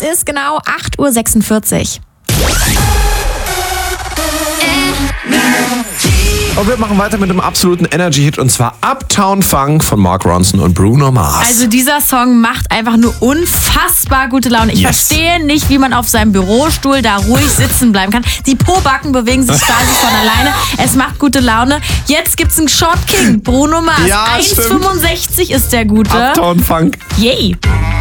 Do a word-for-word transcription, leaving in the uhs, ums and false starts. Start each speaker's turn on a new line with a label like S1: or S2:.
S1: ist genau acht Uhr sechsundvierzig.
S2: Und wir machen weiter mit einem absoluten Energy-Hit und zwar Uptown Funk von Mark Ronson und Bruno Mars.
S1: Also dieser Song macht einfach nur unfassbar gute Laune. Ich
S2: Yes.
S1: verstehe nicht, wie man auf seinem Bürostuhl da ruhig sitzen bleiben kann. Die Pobacken bewegen sich quasi von alleine. Es macht gute Laune. Jetzt gibt's einen Short King, Bruno Mars.
S2: Ja,
S1: eins Komma fünfundsechzig ist der Gute.
S2: Uptown Funk.
S1: Yay.